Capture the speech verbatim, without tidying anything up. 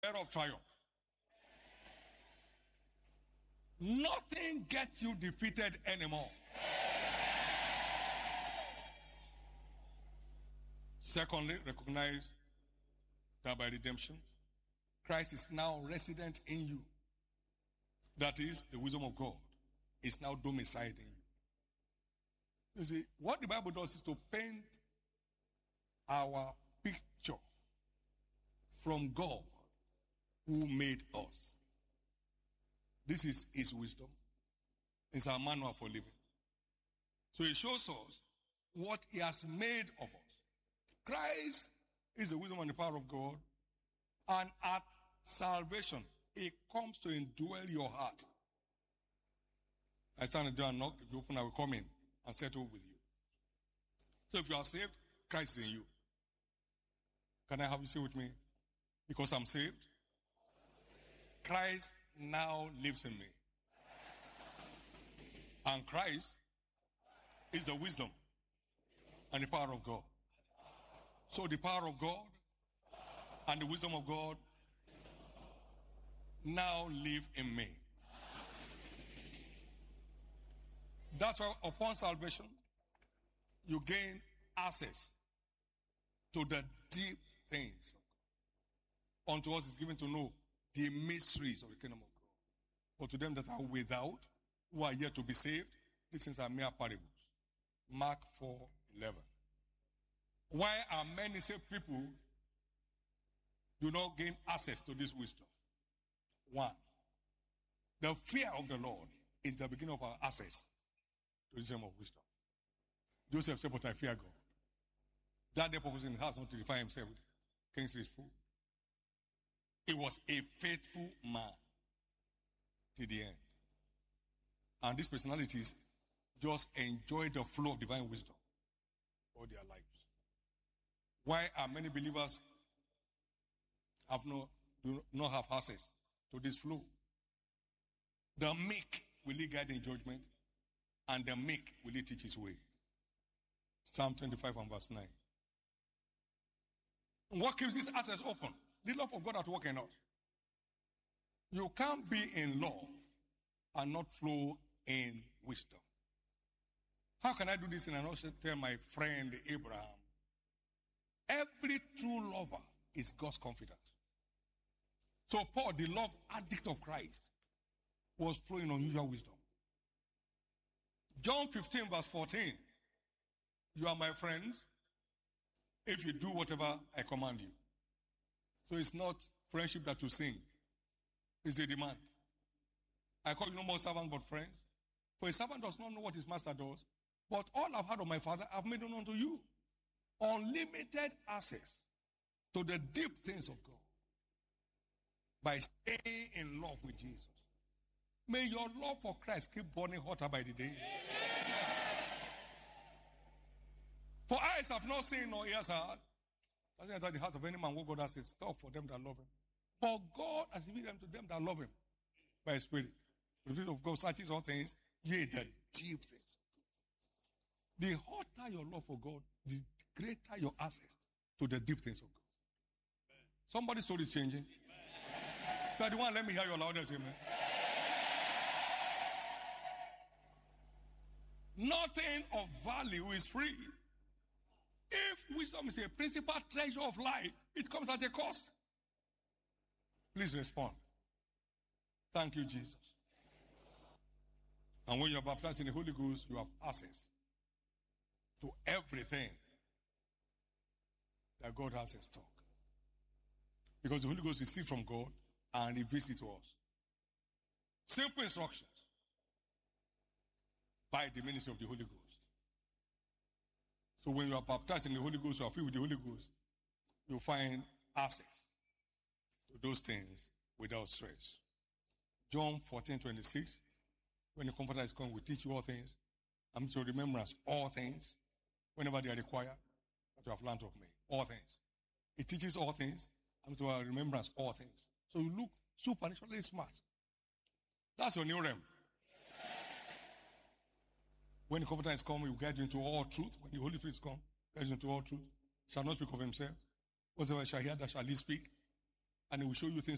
Era of triumph. Nothing gets you defeated anymore. Secondly, recognize that by redemption, Christ is now resident in you. That is, the wisdom of God is now domiciled in you. You see, what the Bible does is to paint our picture from God who made us. This is his wisdom. It's our manual for living. So it shows us what he has made of us. Christ is the wisdom and the power of God. And at salvation, it comes to indwell your heart. I stand at the door and knock. If you open, I will come in and settle with you. So if you are saved, Christ is in you. Can I have you say with me? Because I'm saved, Christ now lives in me. And Christ is the wisdom and the power of God. So the power of God and the wisdom of God now live in me. That's why upon salvation, you gain access to the deep things of God. Unto us is given to know the mysteries of the kingdom of God. But to them that are without, who are yet to be saved, these things are mere parables. Mark four eleven. Why are many saved people do not gain access to this wisdom? One, the fear of the Lord is the beginning of our access to this realm of wisdom. Joseph said, but I fear God. That the purpose in his heart not to defy himself with king's food. He was a faithful man to the end. And these personalities just enjoy the flow of divine wisdom all their lives. Why are many believers have no, do not have access to this flow? The meek will he guide in judgment, and the meek will he teach his way. Psalm twenty-five and verse nine. What keeps this access open? The love of God at work in us. You can't be in love and not flow in wisdom. How can I do this? And I also tell my friend Abraham, every true lover is God's confidant. So Paul, the love addict of Christ, was flowing unusual wisdom. John fifteen verse fourteen. You are my friends if you do whatever I command you. So it's not friendship that you sing. It's a demand. I call you no more servants but friends. For a servant does not know what his master does. But all I've heard of my Father, I've made known unto you. Unlimited access to the deep things of God by staying in love with Jesus. May your love for Christ keep burning hotter by the day. Amen. For eyes have not seen, nor ears heard. Doesn't enter the heart of any man what God has in store for them that love him. But God has revealed them to them that love him by his Spirit. The Spirit of God searches all things, yea, the deep things. The hotter your love for God, the greater your access to the deep things of God. Amen. Somebody's story is changing. Amen. You are the one, let me hear your loudest amen. Nothing of value is free. If wisdom is a principal treasure of life, it comes at a cost. Please respond. Thank you, Jesus. And when you are baptized in the Holy Ghost, you have access to everything that God has in stock. Because the Holy Ghost is received from God and reveals it to us. Simple instructions by the ministry of the Holy Ghost. So when you are baptized in the Holy Ghost, you are filled with the Holy Ghost, you find access to those things without stress. John fourteen twenty-six, when the Comforter is come, we teach you all things. I'm to remembrance all things, whenever they are required, that you have learned of me. All things. It teaches all things, I'm to remembrance all things. So you look supernaturally smart. That's your new realm. When the Comforter is come, he will guide you into all truth. When the Holy Spirit is come, guide you into all truth. Shall not speak of himself. Whatever shall hear, that shall he speak. And he will show you things